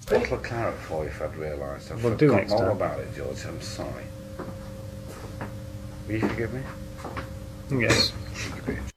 bottle of claret for you if I'd realised. I've We'll do forgotten next all time. about it, George. I'm sorry. Will you forgive me? Yes. Cheeky bitch.